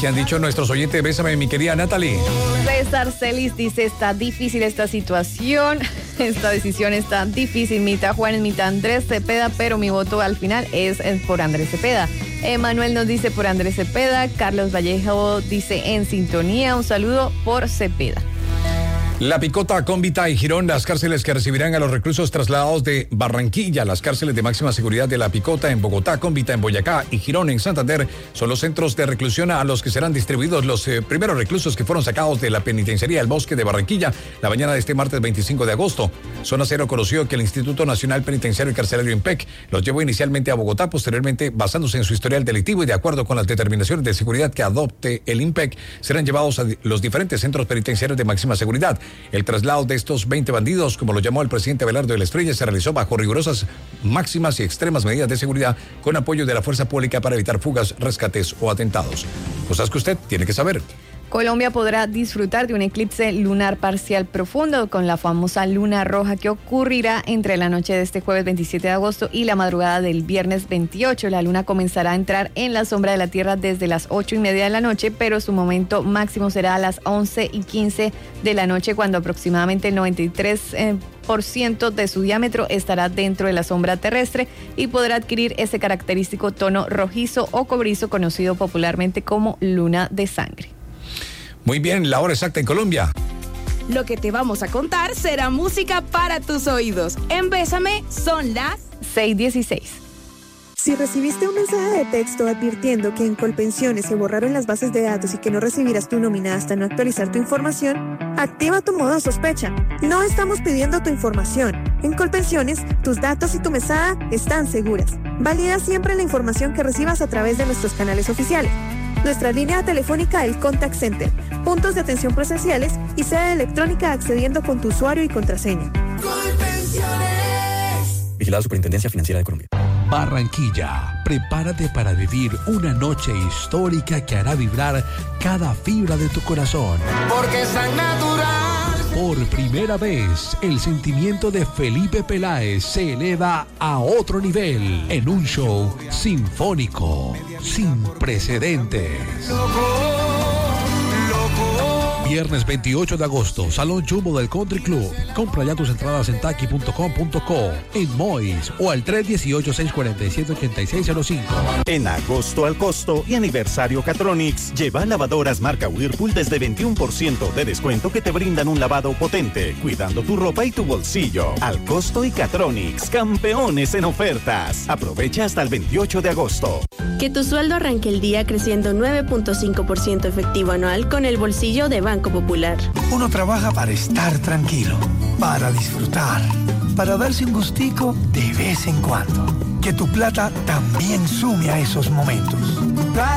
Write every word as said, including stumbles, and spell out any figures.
¿Qué han dicho nuestros oyentes? Bésame, mi querida Natalie. César Celis dice, está difícil esta situación, esta decisión está difícil, mitad Juan, mitad Andrés Cepeda, pero mi voto al final es, es por Andrés Cepeda. Emanuel nos dice por Andrés Cepeda, Carlos Vallejo dice en sintonía, un saludo por Cepeda. La Picota, Cómbita y Girón, las cárceles que recibirán a los reclusos trasladados de Barranquilla, las cárceles de máxima seguridad de La Picota en Bogotá, Cómbita en Boyacá y Girón en Santander, son los centros de reclusión a los que serán distribuidos los eh, primeros reclusos que fueron sacados de la penitenciaría del Bosque de Barranquilla la mañana de este martes veinticinco de agosto. Zona Cero conoció que el Instituto Nacional Penitenciario y Carcelario INPEC los llevó inicialmente a Bogotá, posteriormente basándose en su historial delictivo y de acuerdo con las determinaciones de seguridad que adopte el INPEC, serán llevados a los diferentes centros penitenciarios de máxima seguridad. El traslado de estos veinte bandidos, como lo llamó el presidente Abelardo de la Estrella, se realizó bajo rigurosas máximas y extremas medidas de seguridad con apoyo de la fuerza pública para evitar fugas, rescates o atentados. Cosas que usted tiene que saber. Colombia podrá disfrutar de un eclipse lunar parcial profundo con la famosa luna roja que ocurrirá entre la noche de este jueves veintisiete de agosto y la madrugada del viernes veintiocho. La luna comenzará a entrar en la sombra de la Tierra desde las ocho y media de la noche, pero su momento máximo será a las once y quince de la noche, cuando aproximadamente el noventa y tres por ciento de su diámetro estará dentro de la sombra terrestre y podrá adquirir ese característico tono rojizo o cobrizo conocido popularmente como luna de sangre. Muy bien, la hora exacta en Colombia. Lo que te vamos a contar será música para tus oídos. En Bésame son las seis dieciséis. Si recibiste un mensaje de texto advirtiendo que en Colpensiones se borraron las bases de datos y que no recibirás tu nómina hasta no actualizar tu información, activa tu modo sospecha. No estamos pidiendo tu información. En Colpensiones, tus datos y tu mesada están seguras. Valida siempre la información que recibas a través de nuestros canales oficiales. Nuestra línea telefónica, el Contact Center, puntos de atención presenciales y sede electrónica accediendo con tu usuario y contraseña. Colpensiones. Vigilada Superintendencia Financiera de Colombia. Barranquilla, prepárate para vivir una noche histórica que hará vibrar cada fibra de tu corazón. Porque es tan natural. Por primera vez, el sentimiento de Felipe Peláez se eleva a otro nivel en un show sinfónico, sin precedentes. Viernes veintiocho de agosto, Salón Jumbo del Country Club. Compra ya tus entradas en taki punto com punto co, en Mois o al tres uno ocho, seis cuatro siete, ocho seis cero cinco. En agosto al costo y aniversario Catronics, lleva lavadoras marca Whirlpool desde veintiuno por ciento de descuento que te brindan un lavado potente, cuidando tu ropa y tu bolsillo. Al costo y Catronics, campeones en ofertas. Aprovecha hasta el veintiocho de agosto. Que tu sueldo arranque el día creciendo nueve punto cinco por ciento efectivo anual con el bolsillo de Banco Popular. Uno trabaja para estar tranquilo, para disfrutar, para darse un gustico de vez en cuando. Que tu plata también sume a esos momentos.